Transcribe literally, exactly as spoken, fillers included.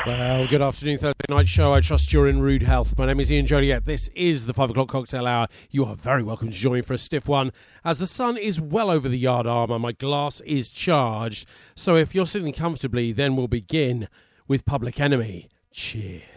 Well, good afternoon, Thursday night show. I trust you're in rude health. My name is Ian Joliet. This is the five o'clock cocktail hour. You are very welcome to join me for a stiff one. As the sun is well over the yard armour, my glass is charged. So if you're sitting comfortably, then we'll begin with Public Enemy. Cheers.